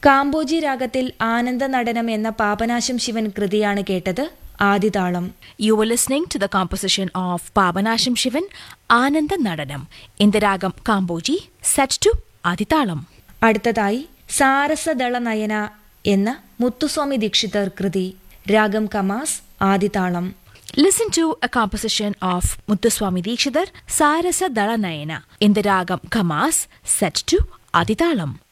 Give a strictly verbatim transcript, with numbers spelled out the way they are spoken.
കാമ്പോജി രാഗത്തിൽ ആനന്ദ നടനം എന്ന പാപനാശം ശിവൻ കൃതിയാണ് കേട്ടത്. ആദിതാളം. You were listening to the composition of Pabanasham Shivan, Ananda Nadanam, in the ragam Kamboji, set to Adithalam. അടുത്തതായി സാരസദള നയന എന്ന മുത്തുസ്വാമി ദീക്ഷിതർ കൃതി. രാഗം കമാസ്, ആദിതാളം. Listen to a composition of Muthuswami Dikshidhar, Sarasa Dalanayana, in the ragam Kamas, set to Adithalam.